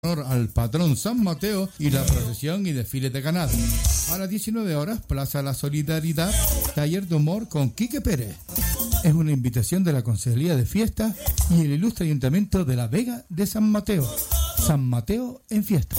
honor al patrón San Mateo y la procesión y desfile de ganado. A las 19 horas, Plaza La Solidaridad, taller de humor con Quique Pérez. Es una invitación de la Consejería de Fiestas y el Ilustre Ayuntamiento de La Vega de San Mateo. San Mateo en fiesta.